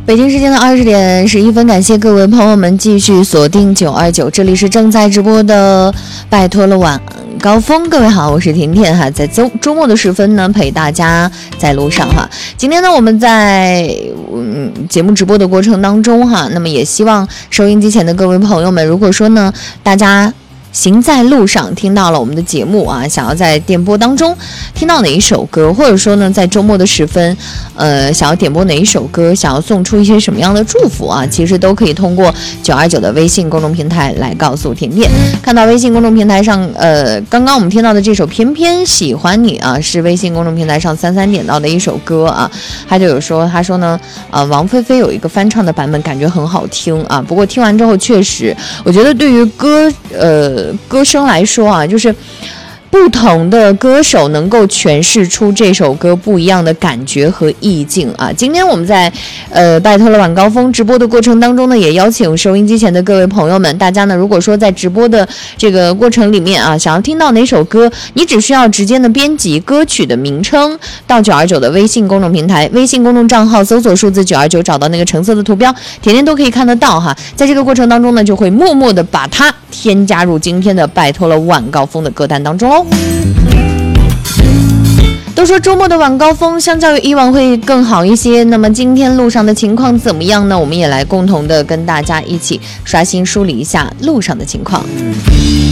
北京时间的20:11，感谢各位朋友们继续锁定929，这里是正在直播的拜托了晚高峰。各位好，我是甜甜哈，在周末的时分呢，陪大家在路上哈。今天呢，我们在节目直播的过程当中哈，那么也希望收音机前的各位朋友们，如果说呢，大家行在路上听到了我们的节目啊，想要在电波当中听到哪一首歌，或者说呢在周末的时分想要点播哪一首歌，想要送出一些什么样的祝福啊，其实都可以通过929的微信公众平台来告诉甜甜。看到微信公众平台上刚刚我们听到的这首偏偏喜欢你啊，是微信公众平台上33点到的一首歌啊。他就有说，他说呢王菲菲有一个翻唱的版本，感觉很好听啊，不过听完之后确实我觉得对于歌声来说啊，就是不同的歌手能够诠释出这首歌不一样的感觉和意境啊。今天我们在拜托了晚高峰直播的过程当中呢，也邀请收音机前的各位朋友们，大家呢如果说在直播的这个过程里面啊，想要听到哪首歌，你只需要直接的编辑歌曲的名称到929的微信公众平台，微信公众账号搜索数字929，找到那个橙色的图标，甜甜都可以看得到哈。在这个过程当中呢，就会默默的把它添加入今天的拜托了晚高峰的歌单当中哦。都说周末的晚高峰相较于以往会更好一些，那么今天路上的情况怎么样呢？我们也来共同的跟大家一起刷新梳理一下路上的情况。